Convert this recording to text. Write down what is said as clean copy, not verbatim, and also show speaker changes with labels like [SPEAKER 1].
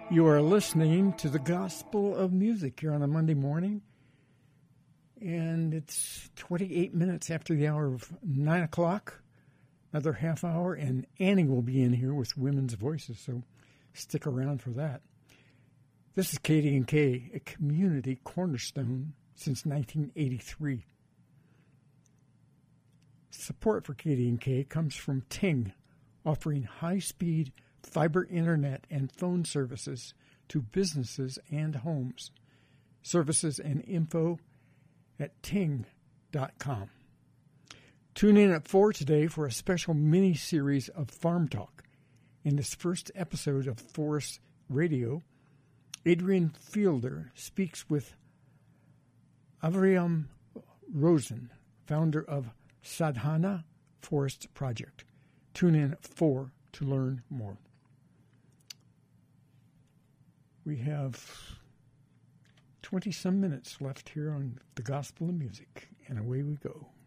[SPEAKER 1] You are listening to the Gospel of Music here on a Monday morning, and it's 28 minutes after the hour of 9 o'clock, another half hour, and Annie will be in here with Women's Voices, so stick around for that. This is KD&K, a community cornerstone since 1983. Support for KD&K comes from Ting, offering high-speed fiber internet and phone services to businesses and homes. Services and info at ting.com. Tune in at 4 today for a special mini-series of Farm Talk. In this first episode of Forest Radio, Adrian Fielder speaks with Avriam Rosen, founder of Sadhana Forest Project. Tune in at 4 to learn more. We have 20-some minutes left here on the Gospel of Music, and away we go.